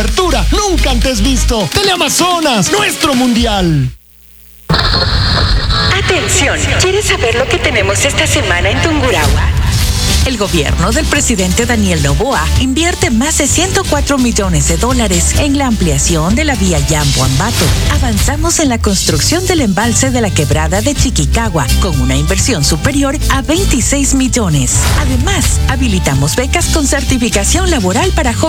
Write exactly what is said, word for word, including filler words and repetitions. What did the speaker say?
Cobertura nunca antes visto. Teleamazonas, nuestro mundial. Atención, ¿quieres saber lo que tenemos esta semana en Tungurahua? El gobierno del presidente Daniel Noboa invierte más de ciento cuatro millones de dólares en la ampliación de la vía Yambo-Ambato. Avanzamos en la construcción del embalse de la quebrada de Chiquicagua con una inversión superior a veintiséis millones. Además, habilitamos becas con certificación laboral para jóvenes